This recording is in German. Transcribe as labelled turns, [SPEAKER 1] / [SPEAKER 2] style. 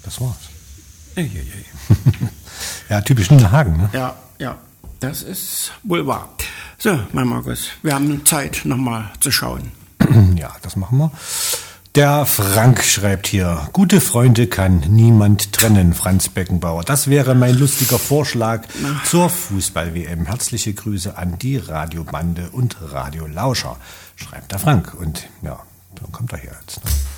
[SPEAKER 1] das war's. Ja, typisch Nina Hagen, ne?
[SPEAKER 2] Ja, das ist wohl wahr. So, mein Markus, wir haben Zeit, nochmal zu schauen.
[SPEAKER 1] Ja, das machen wir. Der Frank schreibt hier, gute Freunde kann niemand trennen, Franz Beckenbauer. Das wäre mein lustiger Vorschlag zur Fußball-WM. Herzliche Grüße an die Radiobande und Radiolauscher, schreibt der Frank. Und ja, dann kommt er hier jetzt. Ne?